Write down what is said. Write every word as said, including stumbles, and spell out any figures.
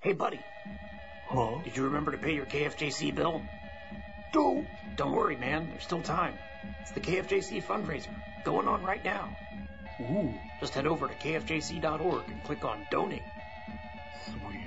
Hey, buddy. Huh? Did you remember to pay your K F J C bill? No. Don't worry, man. There's still time. It's the K F J C fundraiser going on right now. Ooh. Just head over to K F J C dot org and click on Donate. Sweet.